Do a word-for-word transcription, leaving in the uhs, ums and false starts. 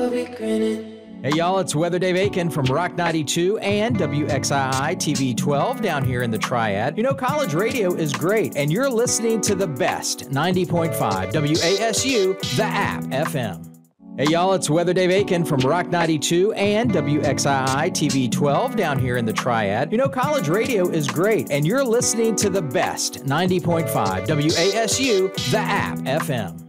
I'll be grinning. Hey y'all, it's Weather Dave Aiken from Rock ninety-two and W X I I T V twelve down here in the Triad. You know, college radio is great, and you're listening to the best ninety point five W A S U, the app F M. Hey y'all, it's Weather Dave Aiken from Rock ninety-two and W X I I T V twelve down here in the Triad. You know, college radio is great, and you're listening to the best ninety point five W A S U, the app F M.